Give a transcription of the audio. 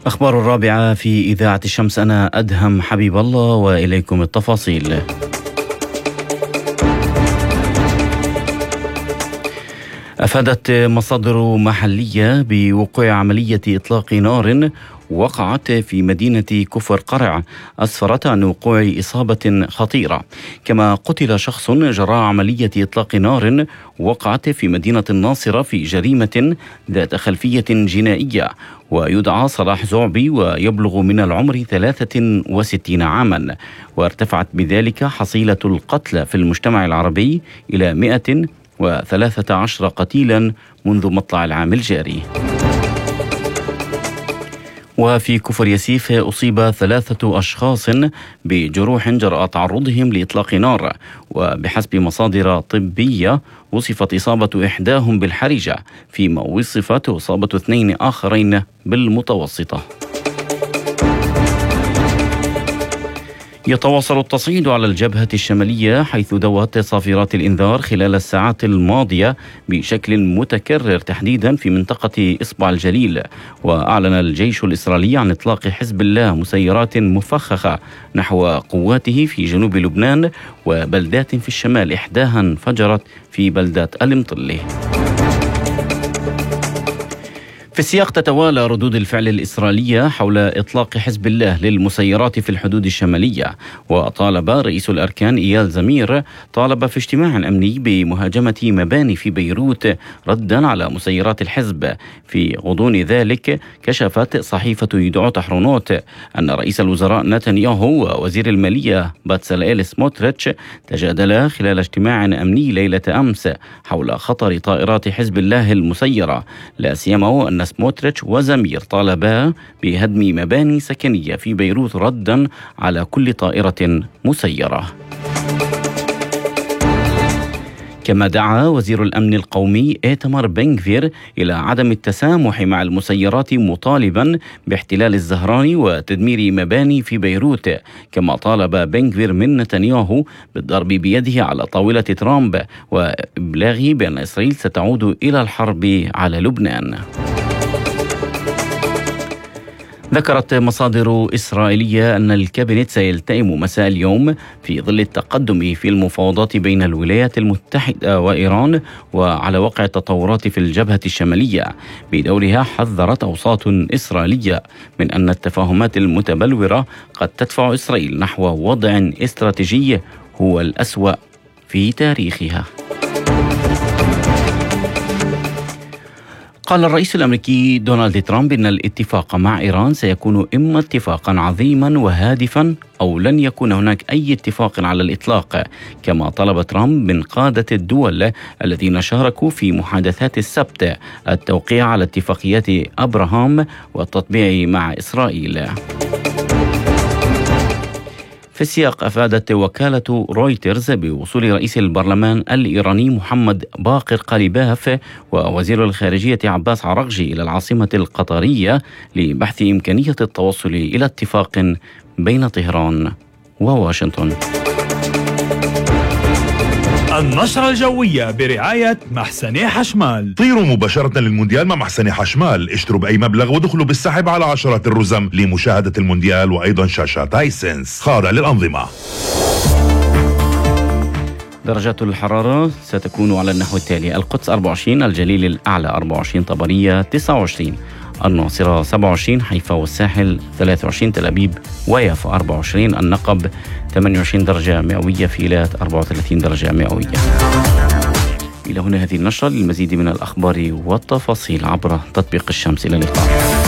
أخبار الرابعة في إذاعة الشمس، أنا أدهم حبيب الله وإليكم التفاصيل. أفادت مصادر محلية بوقوع عملية إطلاق نار وقعت في مدينة كفر قرع أسفرت عن وقوع إصابة خطيرة، كما قتل شخص جراء عملية إطلاق نار وقعت في مدينة الناصرة في جريمة ذات خلفية جنائية، ويدعى صلاح زعبي ويبلغ من العمر 63 عاما، وارتفعت بذلك حصيلة القتلى في المجتمع العربي إلى 113 قتيلا منذ مطلع العام الجاري. وفي كفر يسيف أصيب 3 أشخاص بجروح جراء تعرضهم لإطلاق نار، وبحسب مصادر طبية وصفت إصابة إحداهم بالحرجة، فيما وصفت إصابة 2 آخرين بالمتوسطة. يتواصل التصعيد على الجبهة الشمالية، حيث دوت صافرات الإنذار خلال الساعات الماضية بشكل متكرر تحديدا في منطقة إصبع الجليل، وأعلن الجيش الإسرائيلي عن إطلاق حزب الله مسيرات مفخخة نحو قواته في جنوب لبنان وبلدات في الشمال، إحداها انفجرت في بلدة المطلي. في السياق تتوالى ردود الفعل الإسرائيلية حول إطلاق حزب الله للمسيرات في الحدود الشمالية، وطالب رئيس الأركان إيال زمير في اجتماع أمني بمهاجمة مباني في بيروت ردا على مسيرات الحزب. في غضون ذلك كشفت صحيفة يدعوت حرونوت أن رئيس الوزراء نتنياهو ووزير المالية باتسلائيل سموتريتش تجادلا خلال اجتماع أمني ليلة أمس حول خطر طائرات حزب الله المسيرة، لا سيما أن سموتريتش وزمير طالبا بهدم مباني سكنية في بيروت ردا على كل طائرة مسيرة. كما دعا وزير الأمن القومي إيتمار بن غفير إلى عدم التسامح مع المسيرات، مطالبا باحتلال الزهراني وتدمير مباني في بيروت. كما طالب بن غفير من نتنياهو بالضرب بيده على طاولة ترامب وإبلاغه بأن إسرائيل ستعود إلى الحرب على لبنان. ذكرت مصادر إسرائيلية أن الكابينت سيلتئم مساء اليوم في ظل التقدم في المفاوضات بين الولايات المتحدة وإيران وعلى وقع التطورات في الجبهة الشمالية. بدورها حذرت أوساط إسرائيلية من أن التفاهمات المتبلورة قد تدفع إسرائيل نحو وضع استراتيجي هو الأسوأ في تاريخها. قال الرئيس الأمريكي دونالد ترامب إن الاتفاق مع إيران سيكون إما اتفاقا عظيما وهادفا أو لن يكون هناك أي اتفاق على الإطلاق. كما طلب ترامب من قادة الدول الذين شاركوا في محادثات السبت التوقيع على اتفاقيات أبراهام والتطبيع مع إسرائيل. في السياق أفادت وكالة رويترز بوصول رئيس البرلمان الإيراني محمد باقر قليباف ووزير الخارجية عباس عراقجي إلى العاصمة القطرية لبحث إمكانية التوصل إلى اتفاق بين طهران وواشنطن. النشرة الجوية برعاية محسني حشمال. طيروا مباشرة للمونديال مع محسني حشمال، اشتروا بأي مبلغ ودخلوا بالسحب على عشرات الرزم لمشاهدة المونديال وأيضا شاشات هايسنس خاضع للأنظمة. درجات الحرارة ستكون على النحو التالي: القدس 24، الجليل الأعلى 24، طبرية 29، الناصرة 27، حيفا والساحل 23، تل أبيب ويافا 24، النقب 28 درجة مئوية، فيلات 34 درجة مئوية. إلى هنا هذه النشرة. للمزيد من الأخبار والتفاصيل عبر تطبيق الشمس. إلى اللقاء.